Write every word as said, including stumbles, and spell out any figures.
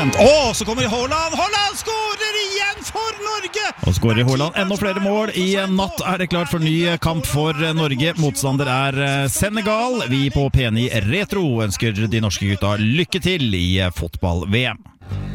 Åh, oh, så kommer Haaland. Haaland skårer igjen for Norge! Og skårer Haaland enda flere mål. I natt er det klart for ny kamp for Norge. Motstander er Senegal. Vi på P ni Retro ønsker de norske gutta lykke til i fotball-V M.